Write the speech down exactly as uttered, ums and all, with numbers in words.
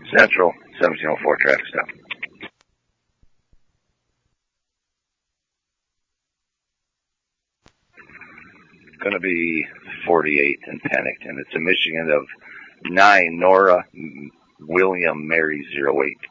Central, seventeen oh four traffic stop. Going to be forty-eight in Pennington. It's a Michigan of nine, Nora William Mary zero eight.